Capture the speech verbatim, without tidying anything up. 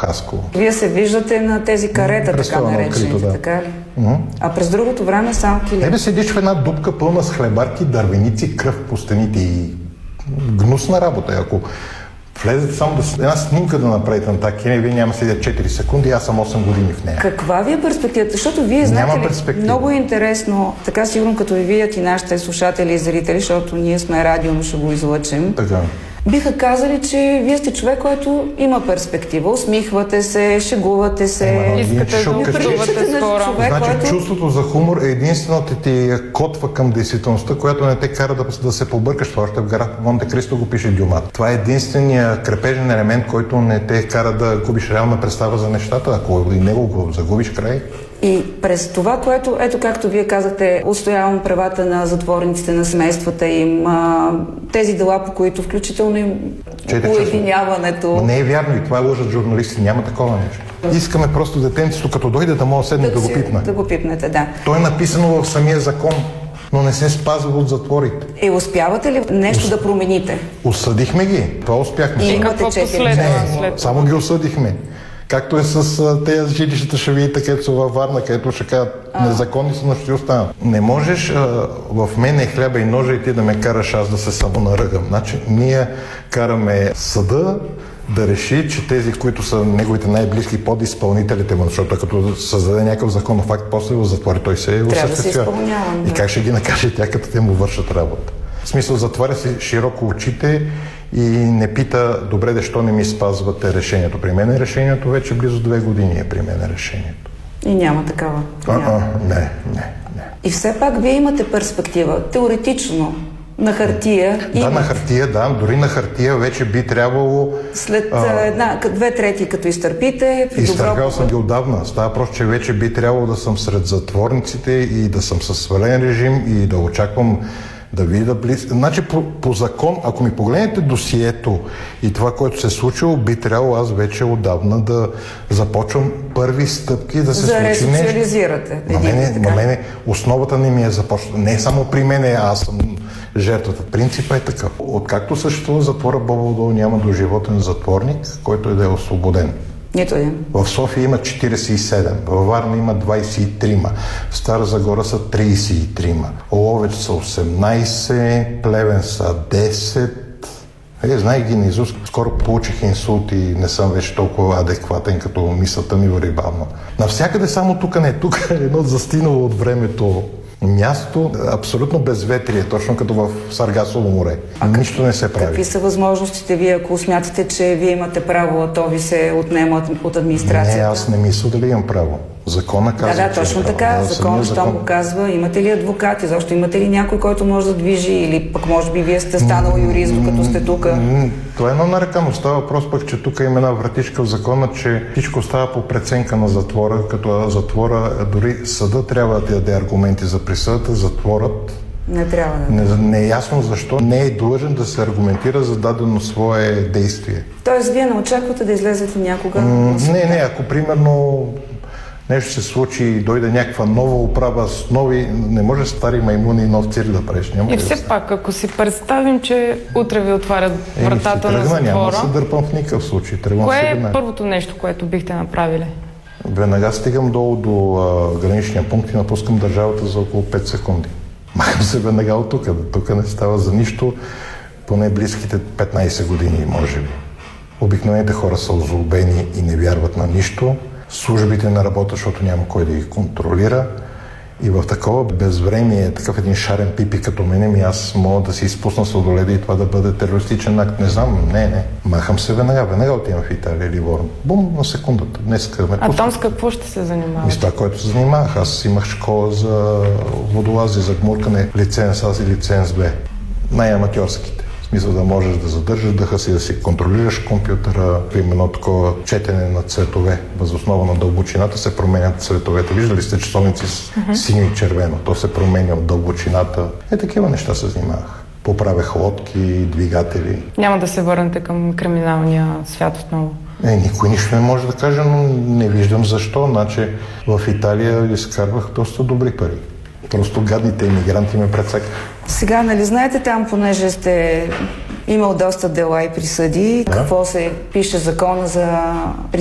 Хасково. Вие се виждате на тези карета, така наречените, да. Така ли? Mm-hmm. А през другото време само килим. Ебе седиш в една дупка пълна с хлебарки, дървеници, кръв по стените и гнусна работа. Ако влезете само да една снимка да направите на тази кине, вие няма седя четири секунди, аз съм осем години в нея. Каква ви е перспективата? Защото вие знаете ли, много е интересно, така сигурно като ви видят и нашите слушатели и зрители, защото ние сме радио, но ще го излъчим. Така. Биха казали, че вие сте човек, който има перспектива, усмихвате се, шегувате се, Ема, искате да приличате на човек, значи, който... чувството за хумор е единствената ти котва към действителността, която не те кара да, да се побъркаш. Това още в гара Монте Кристо го пише Дюма. Това е единствения крепежен елемент, който не те кара да губиш реална представа за нещата. Ако и него го загубиш край. И през това, което, ето както вие казахте, отстоявам правата на затворниците, на семействата им, а, тези дела, по които включително им уединяването. Не е вярно и това е лъжат журналисти, няма такова нещо. Искаме просто детенцето, като дойде да може седне да, да го пипне. Да го пипнете, да. То е написано в самия закон, но не се спазва от затворите. И успявате ли нещо Ус... да промените? Осъдихме ги, това успяхме. И имате четири. Не, само ги осъдихме. Както е с тези жилищата, ще видите, където са във Варна, където ще кажат незаконни са, но ще останат. Не можеш а, в мен е хляба и ножа и ти да ме караш аз да се самонаръгам. Значи ние караме съда да реши, че тези, които са неговите най-близки подизпълнителите му, защото като създаде някакъв законов факт, после в затвори той се е осъществява. Да. И как ще ги накаже тя, като те му вършат работа? В смисъл, затваря си широко очите и не пита, добре, защо не ми спазвате решението. При мен е решението вече близо две години е при мен е решението. И няма такава? А, а, не, не, не. И все пак вие имате перспектива, теоретично, на хартия. Да, имате. На хартия, да. Дори на хартия вече би трябвало... След а, една, две трети като изтърпите... Изтърпял добро... съм ги отдавна. Става просто, че вече би трябвало да съм сред затворниците и да съм със свален режим и да очаквам да видя близко. Значи по, по закон, ако ми погледнете досието и това, което се е случило, би трябвало аз вече отдавна да започвам първи стъпки да се за случи нещо. Да ресоциализирате. На мене, на мене основата не ми е започната. Не само при мене, аз съм жертвата. Принципът е такъв. Откакто съществува затвора, Бобов дол няма доживотен затворник, който е да е освободен. Нито един. В София има четиридесет и седем, във Варна има двадесет и три, в Стара Загора са тридесет и три, Ловеч са осемнадесет, Плевен са десет. Е, знае ги наизуст. Скоро получих инсулт и не съм вече толкова адекватен, като мисълта ми върви бавно. Навсякъде само тук не. Тук е едно застинало от времето място, абсолютно безветрие, точно като в Саргасово море. А нищо как, не се прави. Какви са възможностите вие, ако смятате, че вие имате право, а то ви се отнема от администрацията? Не, аз не мисля дали имам право. Закона казва, да, да, точно че така. Да, закон, щом го казва. Имате ли адвокати? Защо имате ли някой, който може да движи? Или пък може би вие сте станал юрист, докато сте тук? Това е едно нарекано. Става въпрос пък, че тук има една вратичка в закона, че всичко става по преценка на затвора, като затвора, дори съда трябва да ти даде аргументи за присъдата, затворът не трябва да. Не, не е ясно защо не е длъжен да се аргументира за дадено свое действие. Тоест, вие не очаквате да излезете някога? М- не, не, ако примерно нещо се случи и дойде някаква нова управа с нови, не може стари маймуни и нов цирк да правиш. Няма и все да пак, ако си представим, че утре ви отварят вратата тръгна, на затвора... Няма да се дърпам в никакъв случай. Тръгвам кое е първото нещо, което бихте направили? Веднага стигам долу до а, граничния пункт и напускам държавата за около пет секунди. Махам се веднага от тук. Тук не става за нищо, поне близките петнадесет години, може би. Обикновените хора са озлобени и не вярват на нищо. Службите не работят, защото няма кой да ги контролира. И в такова безвремие, такъв един шарен пипи като мене, ми аз мога да си изпусна сладоледа и това да бъде терористичен акт. Не знам, не, не. Махам се веднага, веднага отивам в Италия или Ворон. Бум, на секундата. Днес ме пусна. А там с какво ще се занимаваш? С това, което се занимавах. Аз имах школа за водолази, за гмуркане, лиценз А и лиценз Б. Най-аматьорските. В смисъл да можеш да задържаш дъха си, да си контролираш компютъра. Именно такова четене на цветове. Въз основа на дълбочината се променят цветовете. Виждали сте часовници с uh-huh. синьо и червено. То се променя от дълбочината. Е, такива неща се занимавах. Поправях лодки, двигатели. Няма да се върнете към криминалния свят отново? Е, никой нищо не може да каже, но не виждам защо. Значи в Италия изкарвах доста добри пари. Просто гадните имигранти ме прецакаха. Сега, нали знаете там, понеже сте имал доста дела и присъди, да? Какво се пише закона за